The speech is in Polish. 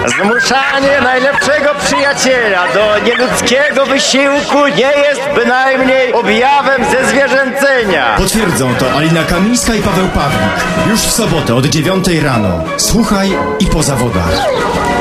Zmuszanie najlepszego przyjaciela do nieludzkiego wysiłku nie jest bynajmniej objawem zezwierzęcenia. Potwierdzą to Alina Kamińska i Paweł Pawlik. Już w sobotę od 9 rano. Słuchaj i po zawodach.